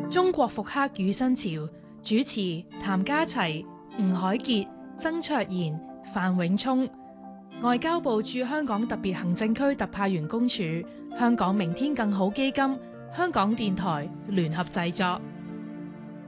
中國復刻與新潮，主持譚家齊、吳凱傑、曾卓賢、范永聰。外交部駐香港特別行政區特派員公署、香港明天更好基金、香港電台聯合製作。